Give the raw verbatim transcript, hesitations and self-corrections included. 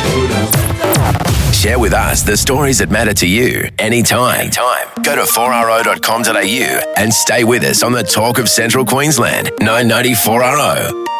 Share with us the stories that matter to you anytime. anytime. Go to four r o dot com dot a u and stay with us on the Talk of Central Queensland, nine ninety four R O.